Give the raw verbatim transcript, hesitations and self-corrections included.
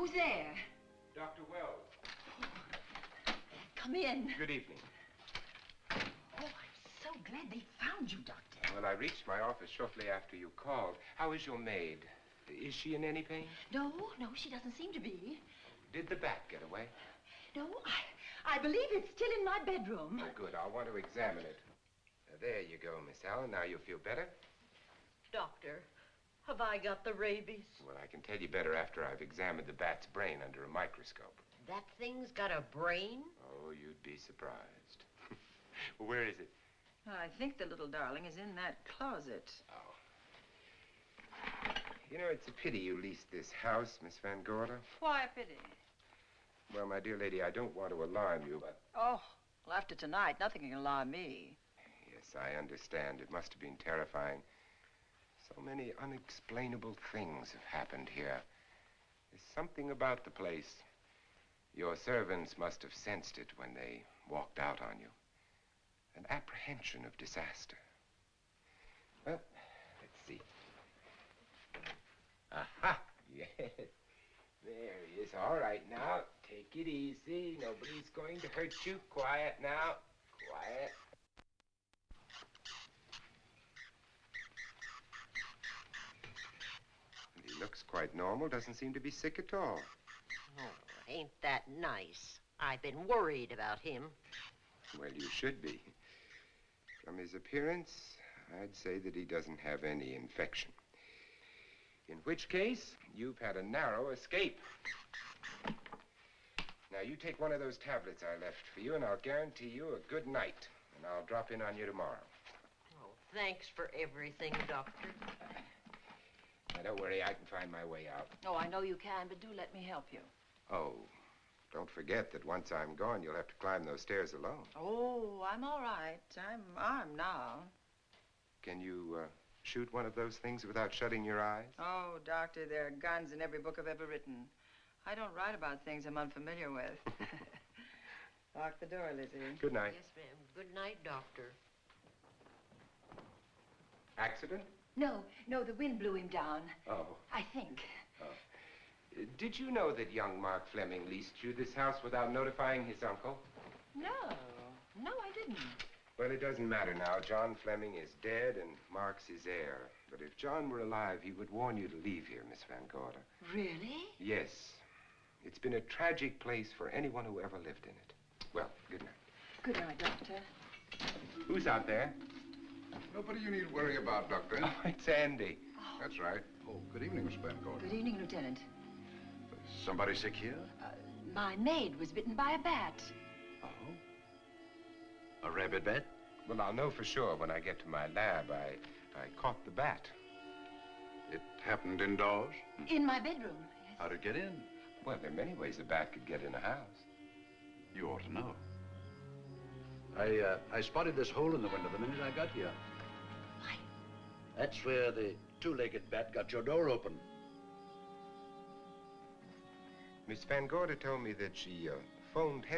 Who's there? Doctor Wells. Come in. Good evening. Oh, I'm so glad they found you, Doctor. Well, I reached my office shortly after you called. How is your maid? Is she in any pain? No, no, she doesn't seem to be. Did the bat get away? No, I, I believe it's still in my bedroom. Oh, good. I'll want to examine it. Uh, there you go, Miss Allen. Now you'll feel better? Doctor, have I got the rabies? Well, I can tell you better after I've examined the bat's brain under a microscope. That thing's got a brain? Oh, you'd be surprised. Well, where is it? I think the little darling is in that closet. Oh. You know, it's a pity you leased this house, Miss Van Gorder. Why a pity? Well, my dear lady, I don't want to alarm you, but... Oh, well, after tonight, nothing can alarm me. Yes, I understand. It must have been terrifying. So many unexplainable things have happened here. There's something about the place. Your servants must have sensed it when they walked out on you. An apprehension of disaster. Well, let's see. Aha! Yes. There he is. All right, now, take it easy. Nobody's going to hurt you. Quiet now. Quiet. He looks quite normal. Doesn't seem to be sick at all. Oh, ain't that nice? I've been worried about him. Well, you should be. From his appearance, I'd say that he doesn't have any infection. In which case, you've had a narrow escape. Now, you take one of those tablets I left for you, and I'll guarantee you a good night. And I'll drop in on you tomorrow. Oh, thanks for everything, Doctor. Now, don't worry, I can find my way out. Oh, I know you can, but do let me help you. Oh, don't forget that once I'm gone, you'll have to climb those stairs alone. Oh, I'm all right. I'm armed now. Can you, uh, shoot one of those things without shutting your eyes? Oh, Doctor, there are guns in every book I've ever written. I don't write about things I'm unfamiliar with. Lock the door, Lizzie. Good night. Yes, ma'am. Good night, Doctor. Accident? No, no, the wind blew him down. Oh. I think. Oh. Uh, did you know that young Mark Fleming leased you this house without notifying his uncle? No, no, I didn't. Well, it doesn't matter now. John Fleming is dead and Mark's his heir. But if John were alive, he would warn you to leave here, Miss Van Gorder. Really? Yes. It's been a tragic place for anyone who ever lived in it. Well, good night. Good night, Doctor. Who's out there? Nobody you need worry about, Doctor. Oh, it's Andy. Oh. That's right. Oh, good evening, Miss Van Gorder. Good evening, Lieutenant. Is somebody sick here? Uh, my maid was bitten by a bat. Oh? A rabid bat? Well, I'll know for sure when I get to my lab. I, I caught the bat. It happened indoors? In my bedroom, yes. How'd it get in? Well, there are many ways a bat could get in a house. You ought to know. I, uh, I spotted this hole in the window the minute I got here. Why? That's where the two-legged bat got your door open. Miss Van Gorder told me that she uh, phoned